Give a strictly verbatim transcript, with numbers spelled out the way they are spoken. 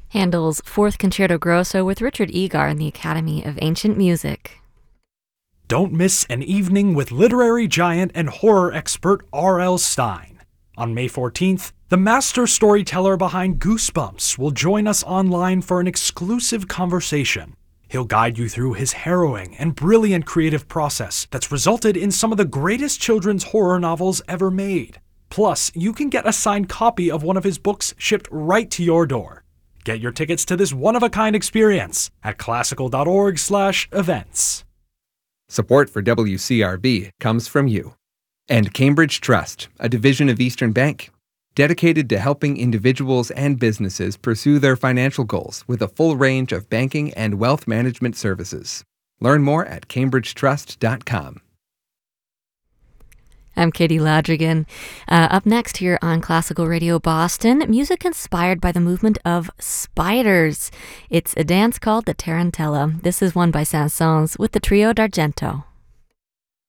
Handel's Fourth Concerto Grosso with Richard Egar in the Academy of Ancient Music. Don't miss an evening with literary giant and horror expert R L. Stine. On May fourteenth, the master storyteller behind Goosebumps will join us online for an exclusive conversation. He'll guide you through his harrowing and brilliant creative process that's resulted in some of the greatest children's horror novels ever made. Plus, you can get a signed copy of one of his books shipped right to your door. Get your tickets to this one-of-a-kind experience at classical.org slash events. Support for W C R B comes from you. And Cambridge Trust, a division of Eastern Bank, dedicated to helping individuals and businesses pursue their financial goals with a full range of banking and wealth management services. Learn more at cambridge trust dot com. I'm Katie Ladrigan. Uh, up next here on Classical Radio Boston, music inspired by the movement of spiders. It's a dance called the Tarantella. This is one by Saint-Saëns with the Trio d'Argento.